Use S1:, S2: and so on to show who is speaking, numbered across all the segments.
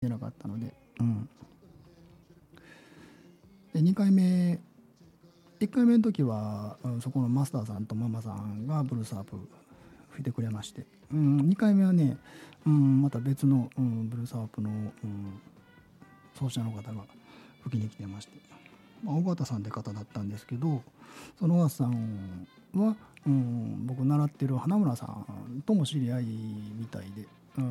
S1: 出なかったので、で2回目1回目の時は、そこのマスターさんとママさんがブルースハープ吹いてくれまして、2回目はね、また別の、ブルースハープの、奏者の方が吹きに来てまして、尾形さんって方だったんですけど、その尾形さんは、僕習ってる花村さんとも知り合いみたいで、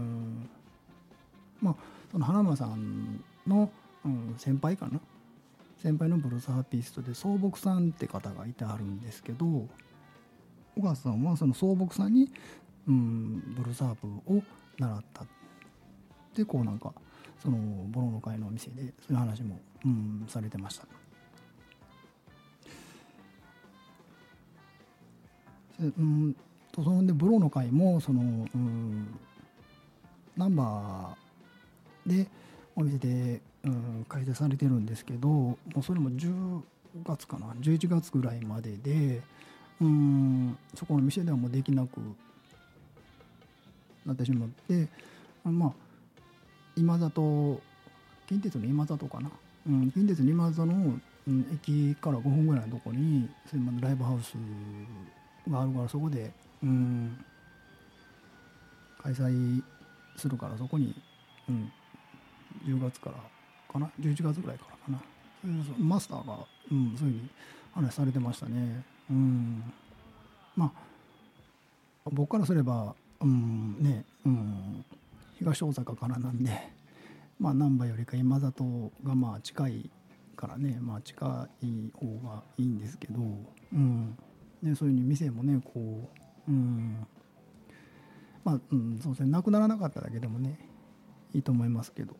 S1: その花村さんの、先輩かな、先輩のブルースハーピストで宗木さんって方がいてあるんですけど、尾形さんはその宗木さんに、ブルースハープを習ったで、こうなんかそのボロの会のお店でそういう話も、されてました。そのでブロの会もその、ナンバーでお店で、開催されてるんですけど、もうそれも10月かな11月ぐらいまでで、そこの店ではもうできなくなってしまって、今里近鉄の今里かな、近鉄の今里の、駅から5分ぐらいのところにそういうライブハウスがあるから、そこで、開催するから、そこに、10月からかな11月ぐらいからかな、マスターが、そういうふうに話されてましたね。僕からすれば、東大阪からなんで、難波よりか今里が近いからね、近い方がいいんですけど、そういうに店もねこう、そうですね、なくならなかっただけでもねいいと思いますけど、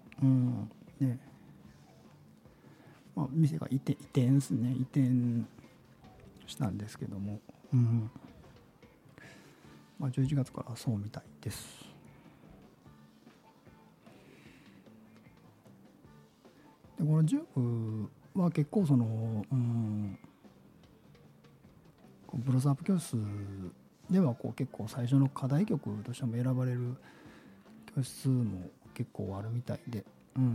S1: 店が移転ですね、移転したんですけども、11月からそうみたいです。でこのジュークは結構その、ブルースハープ教室ではこう結構最初の課題曲としても選ばれる教室も結構あるみたいで、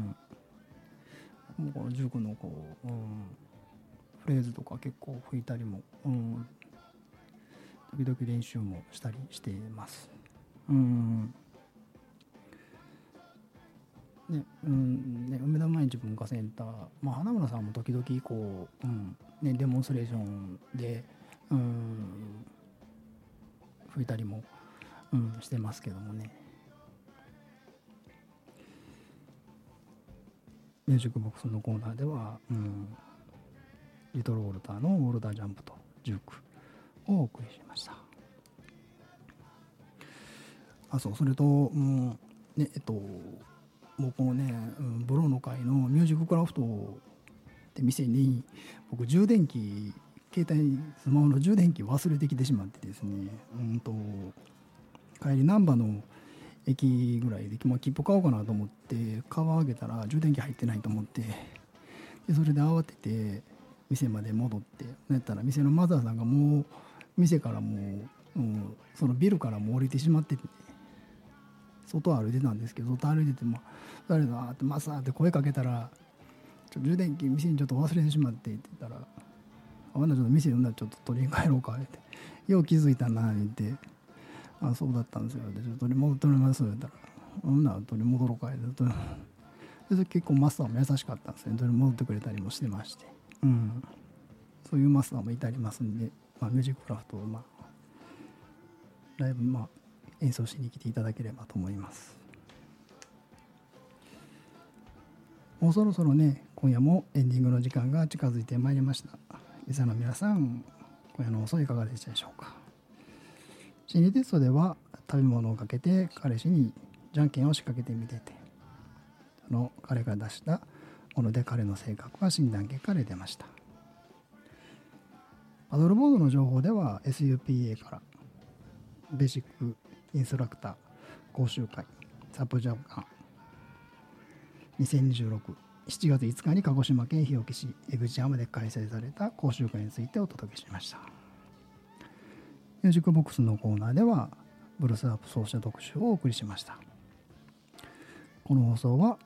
S1: もうこのジュークのこう、フレーズとか結構吹いたりも、時々練習もしたりしています。梅田毎日文化センター、花村さんも時々こう、デモンストレーションで、吹いたりも、してますけどもね。ミュージックボックスのコーナーでは、リトルウォルターのウォルタージャンプとジュークをお送りしました。それと、僕のね、ブローの会のミュージッククラフトって店に僕携帯スマホの充電器忘れてきてしまってですね、帰り難波の駅ぐらいで、切符買おうかなと思ってカバン開けたら充電器入ってないと思って、でそれで慌てて店まで戻って、やったら店のマザーさんがもう店からもう、そのビルからもう降りてしまってて、外歩いてたんですけど、外歩いてて誰だってマスターって声かけたら、充電器店にちょっと忘れてしまってって言ったら、ちょっと店呼んだらちょっと取りに帰ろうかって、よう気づいたなって言って、そうだったんですよ。でちょっと取り戻ってますって言ったら、取り戻ろうかって、で結構マスターも優しかったんですね。取り戻ってくれたりもしてまして、そういうマスターもいたりますんで、ミュージッククラフトをライブ演奏しに来ていただければと思います。もうそろそろね、今夜もエンディングの時間が近づいてまいりました。リスナーの皆さん、今夜の放送いかがでしたでしょうか。心理テストでは食べ物をかけて彼氏にじゃんけんを仕掛けてみてて、その彼が出したもので彼の性格は診断結果で出ました。パドルボードの情報では SUPA からベーシックインストラクター講習会サプジャパン2026 7月5日に鹿児島県日置市江口山で開催された講習会についてお届けしました。ミュージックボックスのコーナーではブルースハープ奏者特集をお送りしました。この放送は